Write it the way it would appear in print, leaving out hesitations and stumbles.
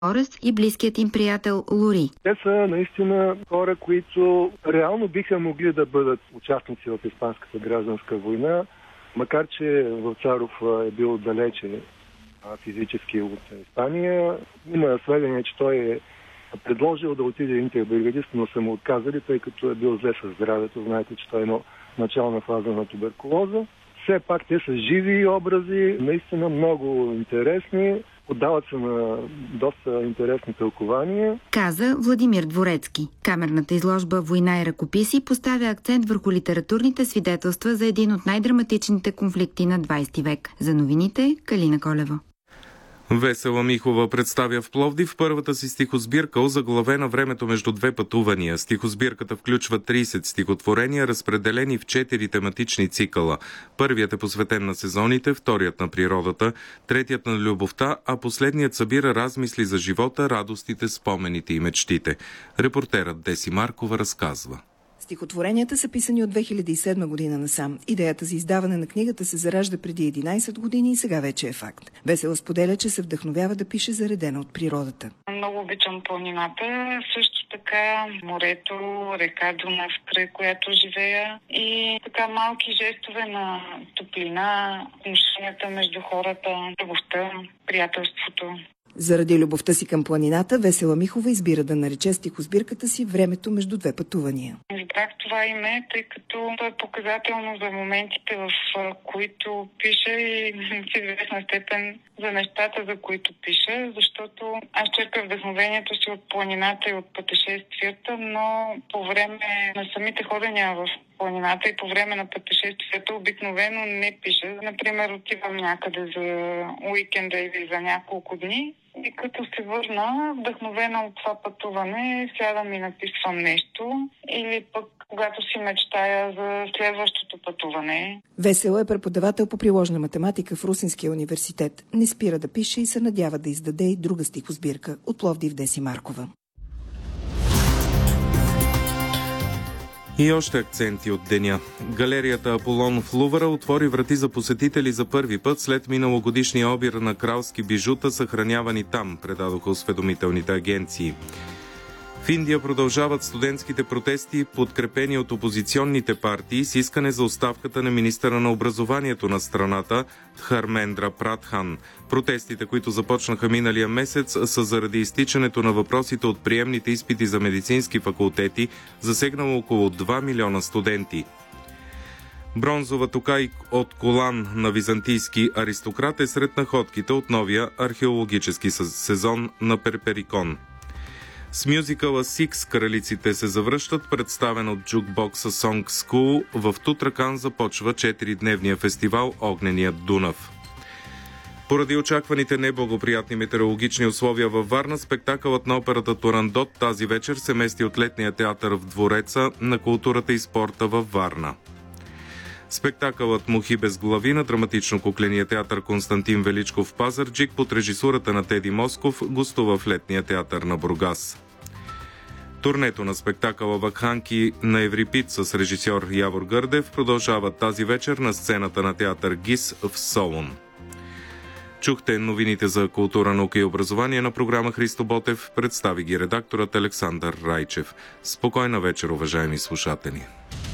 Орест и близкият им приятел Лори. Те са наистина хора, които реално биха могли да бъдат участници в Испанската гражданска война, макар че Вапцаров е бил далече физически от Испания. Има сведения, че той е предложил да отиде интербригадист, но са му отказали, тъй като е бил зле със здравето. Знаете, че той е начална фаза на туберкулоза. Все пак те са живи образи, наистина много интересни, отдават се на доста интересни тълкования. Каза Владимир Дворецки. Камерната изложба "Война и ръкописи" поставя акцент върху литературните свидетелства за един от най-драматичните конфликти на 20 век. За новините Калина Колева. Весела Михова представя в Пловдив първата си стихосбирка, озаглавена "Времето между две пътувания". Стихосбирката включва 30 стихотворения, разпределени в 4 тематични цикъла. Първият е посветен на сезоните, вторият на природата, третият на любовта, а последният събира размисли за живота, радостите, спомените и мечтите. Репортерът Деси Маркова разказва. Стихотворенията са писани от 2007 година насам. Идеята за издаване на книгата се заражда преди 11 години и сега вече е факт. Весела споделя, че се вдъхновява да пише заредена от природата. Много обичам планината, също така морето, река Дунав, край която живея и така малки жестове на топлина, отношенията между хората, любовта, приятелството. Заради любовта си към планината, Весела Михова избира да нарече стихосбирката си "Времето между две пътувания". Избрах това име, тъй като то е показателно за моментите, в които пиша и в известна степен за нещата, за които пиша, защото аз черпя вдъхновението си от планината и от пътешествията, но по време на самите ходения в планината и по време на пътешествията обикновено не пиша. Например, отивам някъде за уикенда или за няколко дни и като се върна, вдъхновена от това пътуване, сядам и написвам нещо или пък когато си мечтая за следващото пътуване. Весела е преподавател по приложна математика в Русинския университет. Не спира да пише и се надява да издаде и друга стихосбирка. От Пловдив, Деси Маркова. И още акценти от деня. Галерията Аполон в Лувъра отвори врати за посетители за първи път след миналогодишния обир на кралски бижута, съхранявани там, предадоха осведомителните агенции. В Индия продължават студентските протести, подкрепени от опозиционните партии, с искане за оставката на министъра на образованието на страната Дхармендра Прадхан. Протестите, които започнаха миналия месец, са заради изтичането на въпросите от приемните изпити за медицински факултети, засегнало около 2 милиона студенти. Бронзова тока от колан на византийски аристократ е сред находките от новия археологически сезон на Перперикон. С мюзикъла Six кралиците се завръщат, представен от джукбокса Song School. В Тутракан започва 4-дневния фестивал "Огненият Дунав". Поради очакваните неблагоприятни метеорологични условия във Варна, спектакълът на операта Турандот тази вечер се мести от летния театър в Двореца на културата и спорта във Варна. Спектакълът "Мухи без глави" на драматично-кукления театър Константин Величков в Пазарджик под режисурата на Теди Москов гостува в летния театър на Бургас. Турнето на спектакъла "Вакханки" на Еврипид с режисьор Явор Гърдев продължава тази вечер на сцената на театър ГИС в Солун. Чухте новините за култура, наука и образование на програма Христо Ботев. Представи ги редакторът Александър Райчев. Спокойна вечер, уважаеми слушатели.